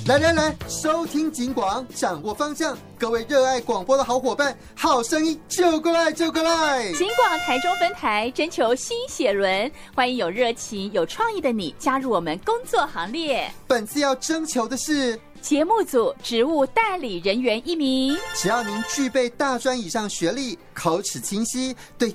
来，收听警广，掌握方向。各位热爱广播的好伙伴，好声音就过来！警广台中分台征求新血轮，欢迎有热情、有创意的你加入我们工作行列。 本次要征求的是节目组职务代理人员1名， 只要您具备大专以上学历，口齿清晰，对